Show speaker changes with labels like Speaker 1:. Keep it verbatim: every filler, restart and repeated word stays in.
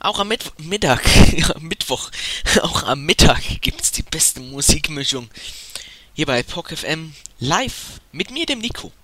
Speaker 1: auch am Mittw Mittag, ja, Mittwoch, auch am Mittag gibt's die beste Musikmischung. Hier bei P O C F M live mit mir, dem Nico.